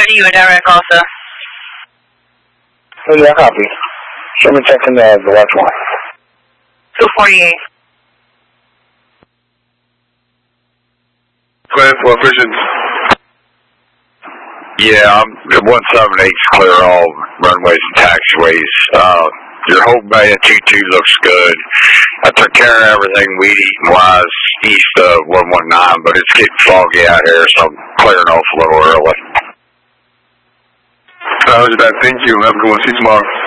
230, you were direct call, sir. Oh, yeah, copy. Show me checking the left one. 248. 24 Vision. Yeah, 178's clear all runways and taxiways. Your whole bay at 22 looks good. I took care of everything weed-eating-wise east of 119, but it's getting foggy out here, so I'm clearing off a little early. Roger that. Thank you. Have a good one. See you tomorrow.